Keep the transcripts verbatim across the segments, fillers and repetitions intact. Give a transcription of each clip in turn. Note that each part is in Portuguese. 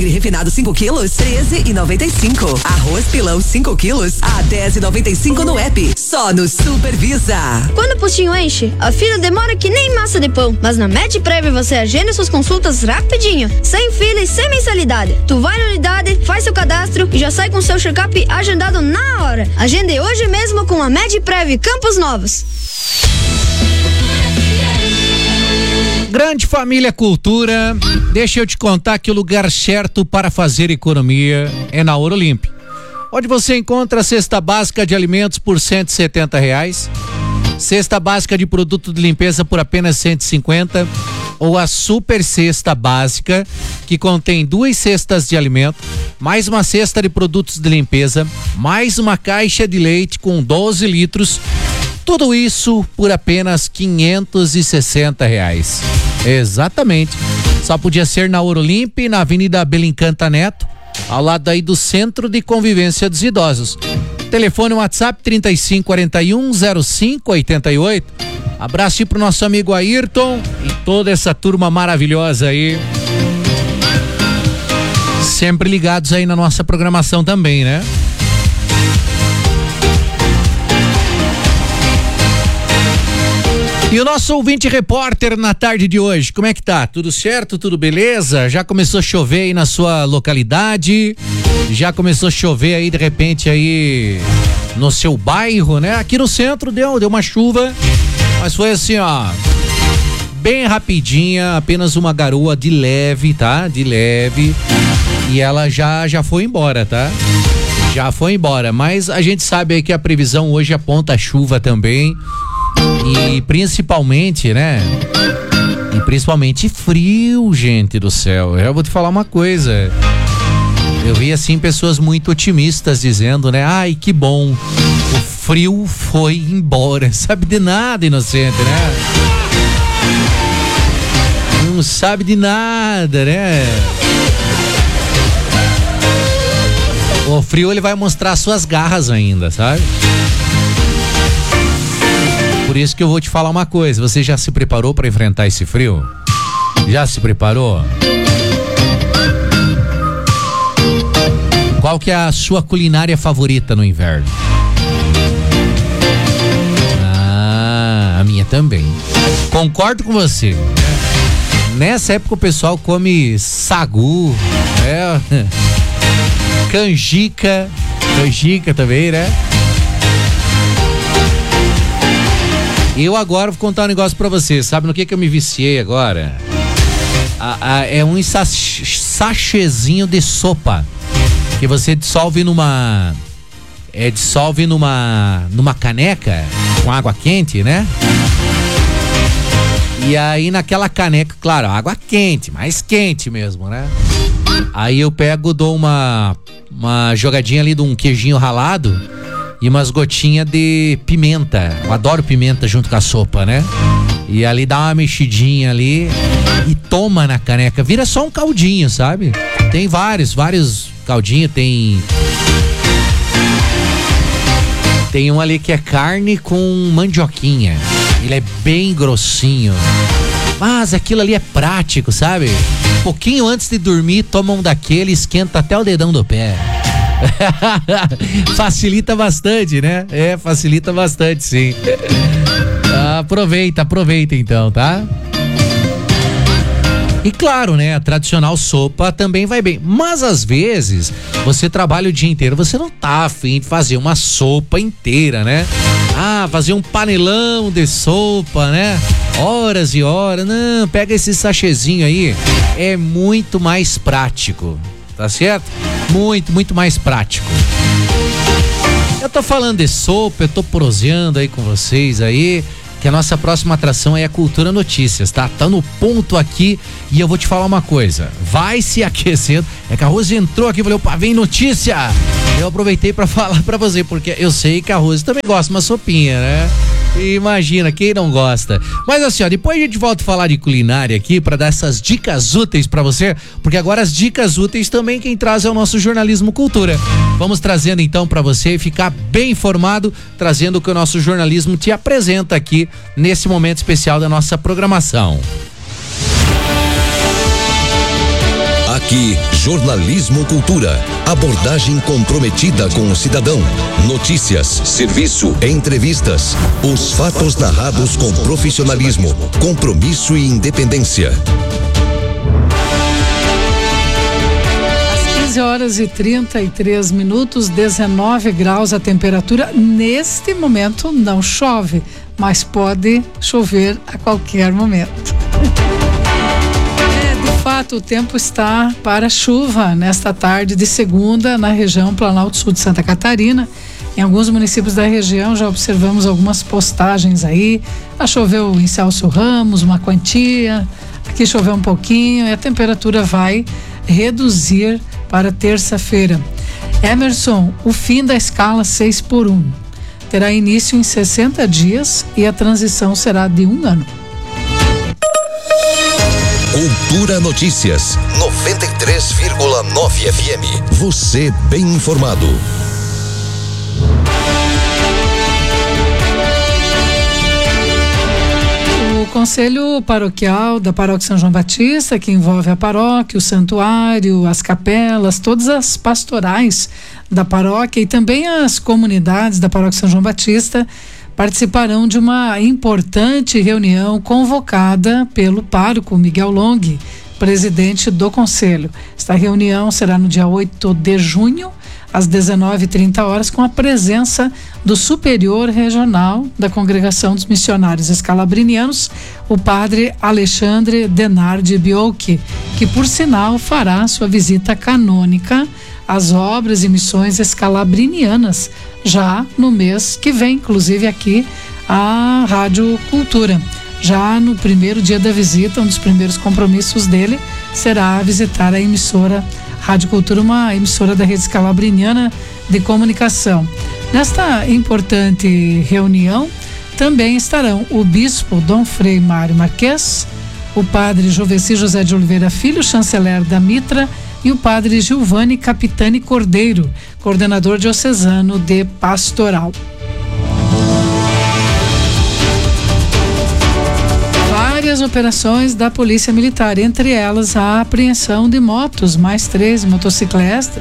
Alegre refinado cinco quilos, treze e noventa e cinco. Arroz pilão cinco quilos, a dez e noventa e cinco no app. Só no Supervisa. Quando o postinho enche, a fila demora que nem massa de pão. Mas na MedPrev você agenda suas consultas rapidinho, sem fila e sem mensalidade. Tu vai na unidade, faz seu cadastro e já sai com seu check-up agendado na hora. Agende hoje mesmo com a MedPrev Campos Novos. Grande Família Cultura, deixa eu te contar que o lugar certo para fazer economia é na Ouro Limp, onde você encontra a cesta básica de alimentos por cento e setenta reais, cesta básica de produto de limpeza por apenas cento e cinquenta, ou a super cesta básica, que contém duas cestas de alimento, mais uma cesta de produtos de limpeza, mais uma caixa de leite com doze litros, tudo isso por apenas quinhentos e sessenta reais. Exatamente. Só podia ser na Ouro Limp, na Avenida Belincanta Neto, ao lado aí do Centro de Convivência dos Idosos. Telefone WhatsApp trinta e cinco quarenta e um zero cinco oitenta e oito. Abraço aí pro nosso amigo Ayrton e toda essa turma maravilhosa aí. Sempre ligados aí na nossa programação também, né? E o nosso ouvinte repórter na tarde de hoje, como é que tá? Tudo certo? Tudo beleza? Já começou a chover aí na sua localidade? Já começou a chover aí de repente aí no seu bairro, né? Aqui no centro deu, deu uma chuva, mas foi assim, ó, bem rapidinha, apenas uma garoa de leve, tá? De leve. E ela já, já foi embora, tá? Já foi embora, mas a gente sabe aí que a previsão hoje aponta chuva também. E principalmente, né? E principalmente frio, gente do céu. Eu vou te falar uma coisa. Eu vi assim pessoas muito otimistas dizendo, né? Ai, que bom. O frio foi embora. Sabe de nada, inocente, né? Não sabe de nada, né? O frio ele vai mostrar suas garras ainda, sabe? Por isso que eu vou te falar uma coisa, você já se preparou para enfrentar esse frio? Já se preparou? Qual que é a sua culinária favorita no inverno? Ah, a minha também. Concordo com você. Nessa época o pessoal come sagu, é, canjica, canjica também, né? Eu agora vou contar um negócio pra você. Sabe no que que eu me viciei agora? A, a, é um sach, sachêzinho de sopa que você dissolve numa é, dissolve numa numa caneca com água quente, né? E aí naquela caneca, claro, água quente, mais quente mesmo, né? Aí eu pego, dou uma uma jogadinha ali de um queijinho ralado e umas gotinhas de pimenta. Eu adoro pimenta junto com a sopa, né? E ali dá uma mexidinha ali e toma na caneca. Vira só um caldinho, sabe? Tem vários, vários caldinhos. Tem... Tem um ali que é carne com mandioquinha. Ele é bem grossinho. Mas aquilo ali é prático, sabe? Um pouquinho antes de dormir, toma um daquele e esquenta até o dedão do pé. Facilita bastante, né? É, facilita bastante, sim. Ah, aproveita, aproveita então, tá? E claro, né? A tradicional sopa também vai bem. Mas às vezes, você trabalha o dia inteiro, você não tá afim de fazer uma sopa inteira, né? Ah, fazer um panelão de sopa, né? Horas e horas. Não, pega esse sachêzinho aí. É muito mais prático. Tá certo? Muito, muito mais prático. Eu tô falando de sopa, eu tô proseando aí com vocês aí, que a nossa próxima atração é a Cultura Notícias, tá? Tá no ponto aqui e eu vou te falar uma coisa, vai se aquecendo. É que a Rose entrou aqui e falou, opa, vem notícia! Eu aproveitei pra falar pra você, porque eu sei que a Rose também gosta de uma sopinha, né? Imagina, quem não gosta. Mas assim, ó, depois a gente volta a falar de culinária aqui pra dar essas dicas úteis pra você, porque agora as dicas úteis também quem traz é o nosso Jornalismo Cultura. Vamos trazendo então pra você ficar bem informado, trazendo o que o nosso jornalismo te apresenta aqui nesse momento especial da nossa programação. Aqui, Jornalismo Cultura. Abordagem comprometida com o cidadão. Notícias, serviço, entrevistas. Os fatos narrados com profissionalismo, compromisso e independência. quinze horas e trinta e três minutos, dezenove graus a temperatura. Neste momento não chove, mas pode chover a qualquer momento. É, de fato, o tempo está para chuva nesta tarde de segunda na região Planalto Sul de Santa Catarina. Em alguns municípios da região já observamos algumas postagens aí. Já choveu em Celso Ramos, uma quantia. Aqui choveu um pouquinho e a temperatura vai reduzir para terça-feira. Emerson, o fim da escala seis por um terá início em sessenta dias e a transição será de um ano. Cultura Notícias, noventa e três vírgula nove F M. Você bem informado. O Conselho Paroquial da Paróquia São João Batista, que envolve a paróquia, o santuário, as capelas, todas as pastorais da paróquia e também as comunidades da Paróquia São João Batista, participarão de uma importante reunião convocada pelo pároco Miguel Long, presidente do Conselho. Esta reunião será no dia oito de junho, às dezenove e trinta horas, com a presença do superior regional da Congregação dos Missionários Escalabrinianos, o padre Alexandre Denardi Biolchi, que por sinal fará sua visita canônica às obras e missões escalabrinianas já no mês que vem, inclusive aqui a Rádio Cultura. Já no primeiro dia da visita, um dos primeiros compromissos dele será visitar a emissora Rádio Cultura, uma emissora da Rede Escalabriniana de Comunicação. Nesta importante reunião também estarão o bispo Dom Frei Mário Marques, o padre Joveci José de Oliveira Filho, chanceler da Mitra, e o padre Giovanni Capitani Cordeiro, coordenador diocesano de pastoral. Várias operações da Polícia Militar, entre elas a apreensão de motos, mais três motocicletas,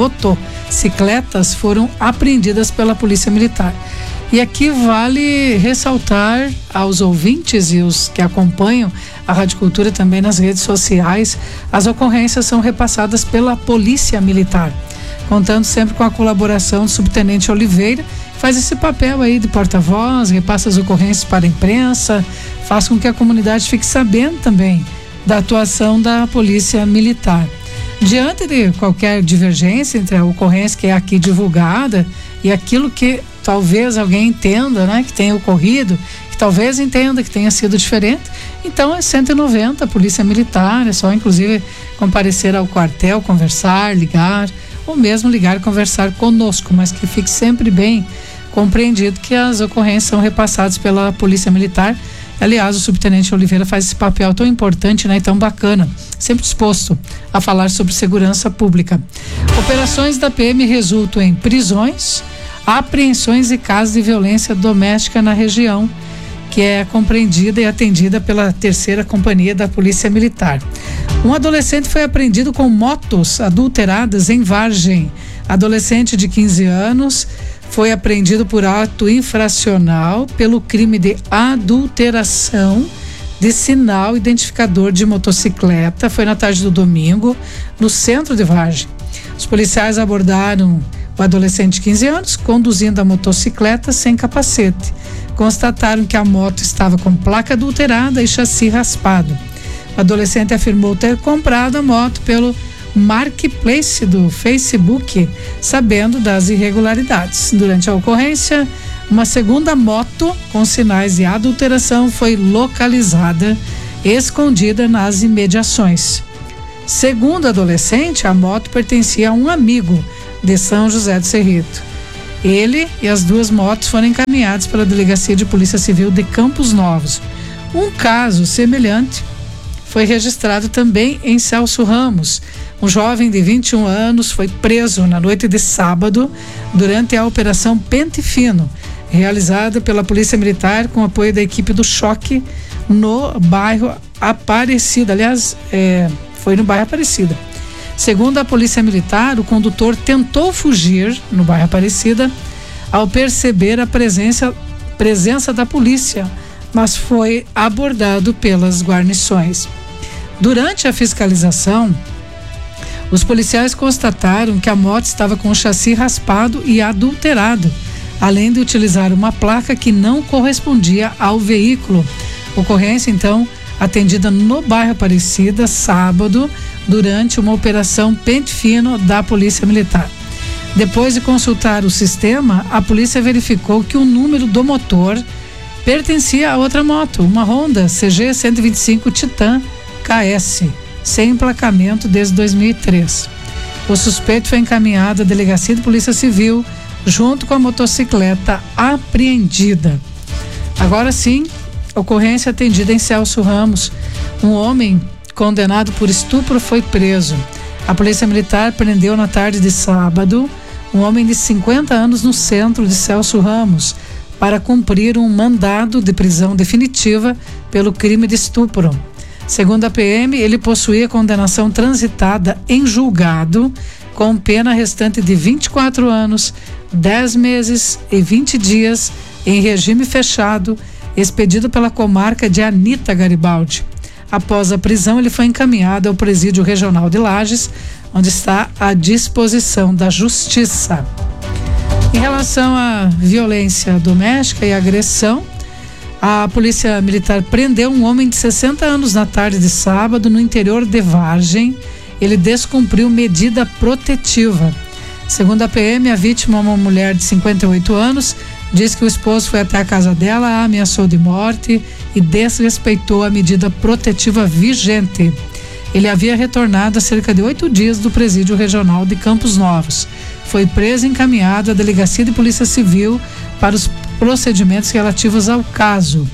motocicletas foram apreendidas pela Polícia Militar. E aqui vale ressaltar aos ouvintes e os que acompanham a Rádio Cultura também nas redes sociais, as ocorrências são repassadas pela Polícia Militar, contando sempre com a colaboração do subtenente Oliveira, faz esse papel aí de porta-voz, repassa as ocorrências para a imprensa, faz com que a comunidade fique sabendo também da atuação da Polícia Militar. Diante de qualquer divergência entre a ocorrência que é aqui divulgada e aquilo que talvez alguém entenda, né, que tenha ocorrido, que talvez entenda que tenha sido diferente, então é cento e noventa, Polícia Militar, é só inclusive comparecer ao quartel, conversar, ligar, ou mesmo ligar e conversar conosco, mas que fique sempre bem compreendido que as ocorrências são repassadas pela Polícia Militar. Aliás, o subtenente Oliveira faz esse papel tão importante, né, e tão bacana, sempre disposto a falar sobre segurança pública. Operações da P M resultam em prisões, apreensões e casos de violência doméstica na região, que é compreendida e atendida pela terceira companhia da Polícia Militar. Um adolescente foi apreendido com motos adulteradas em Vargem. Adolescente de quinze anos foi apreendido por ato infracional pelo crime de adulteração de sinal identificador de motocicleta. Foi na tarde do domingo, no centro de Vargem. Os policiais abordaram o adolescente de quinze anos conduzindo a motocicleta sem capacete. Constataram que a moto estava com placa adulterada e chassi raspado. O adolescente afirmou ter comprado a moto pelo marketplace do Facebook, sabendo das irregularidades. Durante a ocorrência, uma segunda moto com sinais de adulteração foi localizada, escondida nas imediações. Segundo o adolescente, a moto pertencia a um amigo de São José do Cerrito. Ele e as duas motos foram encaminhados pela Delegacia de Polícia Civil de Campos Novos. Um caso semelhante foi registrado também em Celso Ramos. Um jovem de vinte e um anos foi preso na noite de sábado durante a Operação Pente Fino, realizada pela Polícia Militar com apoio da equipe do Choque no bairro Aparecida. Aliás, é, foi no bairro Aparecida. Segundo a Polícia Militar, o condutor tentou fugir no bairro Aparecida ao perceber a presença, presença da polícia, mas foi abordado pelas guarnições. Durante a fiscalização, os policiais constataram que a moto estava com o chassi raspado e adulterado, além de utilizar uma placa que não correspondia ao veículo. Ocorrência, então, atendida no bairro Aparecida, sábado, durante uma operação Pente Fino da Polícia Militar. Depois de consultar o sistema, a polícia verificou que o número do motor pertencia a outra moto, uma Honda C G cento e vinte e cinco Titan K S, sem emplacamento desde dois mil e três. O suspeito foi encaminhado à Delegacia de Polícia Civil junto com a motocicleta apreendida. Agora sim, ocorrência atendida em Celso Ramos. Um homem condenado por estupro foi preso. A Polícia Militar prendeu na tarde de sábado um homem de cinquenta anos no centro de Celso Ramos para cumprir um mandado de prisão definitiva pelo crime de estupro. Segundo a P M, ele possuía condenação transitada em julgado com pena restante de vinte e quatro anos, dez meses e vinte dias em regime fechado, expedido pela comarca de Anita Garibaldi. Após a prisão, ele foi encaminhado ao Presídio Regional de Lages, onde está à disposição da Justiça. Em relação à violência doméstica e agressão, a Polícia Militar prendeu um homem de sessenta anos na tarde de sábado no interior de Vargem. Ele descumpriu medida protetiva. Segundo a P M, a vítima, uma mulher de cinquenta e oito anos, diz que o esposo foi até a casa dela, a ameaçou de morte e desrespeitou a medida protetiva vigente. Ele havia retornado há cerca de oito dias do Presídio Regional de Campos Novos. Foi preso e encaminhado à Delegacia de Polícia Civil para os procedimentos relativos ao caso.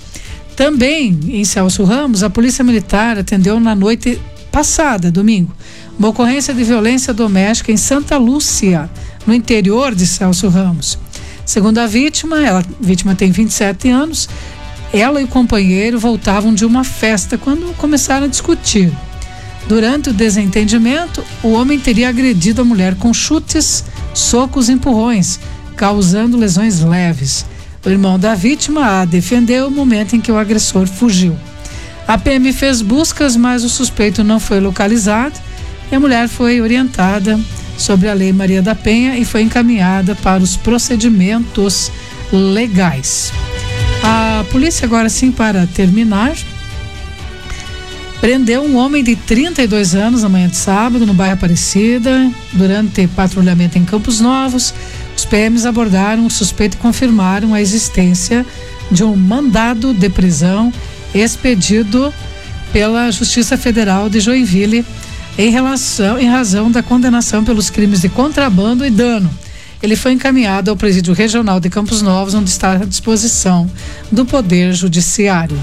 Também em Celso Ramos, a Polícia Militar atendeu na noite passada, domingo, uma ocorrência de violência doméstica em Santa Lúcia, no interior de Celso Ramos. Segundo a vítima, ela, a vítima tem vinte e sete anos, ela e o companheiro voltavam de uma festa quando começaram a discutir. Durante o desentendimento, o homem teria agredido a mulher com chutes, socos e empurrões, causando lesões leves. O irmão da vítima a defendeu no momento em que o agressor fugiu. A P M fez buscas, mas o suspeito não foi localizado e a mulher foi orientada sobre a Lei Maria da Penha e foi encaminhada para os procedimentos legais. A polícia, agora sim, para terminar, prendeu um homem de trinta e dois anos na manhã de sábado no bairro Aparecida, durante patrulhamento em Campos Novos. Os P Ms abordaram o suspeito e confirmaram a existência de um mandado de prisão expedido pela Justiça Federal de Joinville em relação, em razão da condenação pelos crimes de contrabando e dano. Ele foi encaminhado ao Presídio Regional de Campos Novos, onde está à disposição do Poder Judiciário.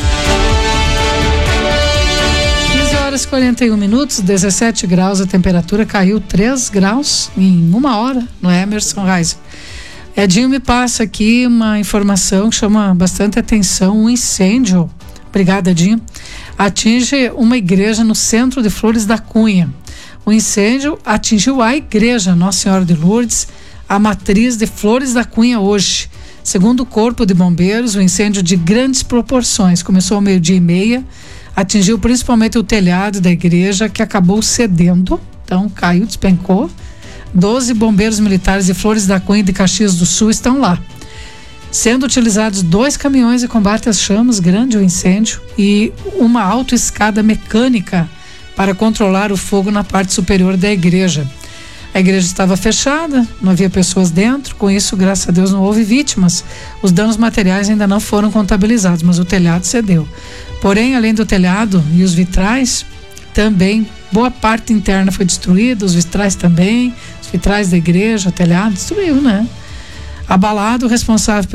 quinze horas e quarenta e um minutos, dezessete graus, a temperatura caiu três graus em uma hora, não é, Emerson Reis? Edinho me passa aqui uma informação que chama bastante atenção. Um incêndio, obrigada, Edinho, atinge uma igreja no centro de Flores da Cunha. O incêndio atingiu a igreja Nossa Senhora de Lourdes, a matriz de Flores da Cunha, hoje. Segundo o Corpo de Bombeiros, o incêndio de grandes proporções começou ao meio-dia e meia, atingiu principalmente o telhado da igreja, que acabou cedendo, então caiu, despencou. doze bombeiros militares de Flores da Cunha e de Caxias do Sul estão lá. Sendo utilizados dois caminhões de combate às chamas, grande o incêndio, e uma autoescada mecânica para controlar o fogo na parte superior da igreja. A igreja estava fechada, não havia pessoas dentro, com isso, graças a Deus, não houve vítimas. Os danos materiais ainda não foram contabilizados, mas o telhado cedeu. Porém, além do telhado e os vitrais, também boa parte interna foi destruída, os vitrais também, os vitrais da igreja, o telhado destruiu, né? Abalado, o responsável